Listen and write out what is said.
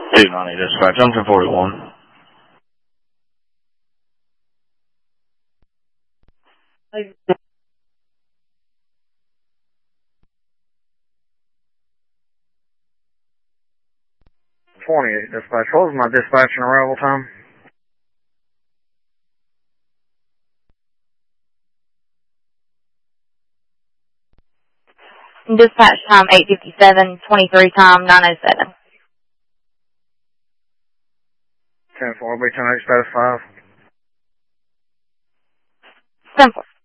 290 dispatch, I'm 1041. Dispatch. What was my dispatch and arrival time? Dispatch time 8:57, 23 time 9:07. 10-4, I'll be 10-8, status 5. 10-4.